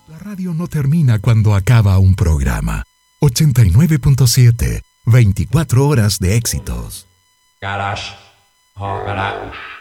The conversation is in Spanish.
La radio no termina cuando acaba un programa. 89.7, 24 horas de éxitos. Garage. Garage.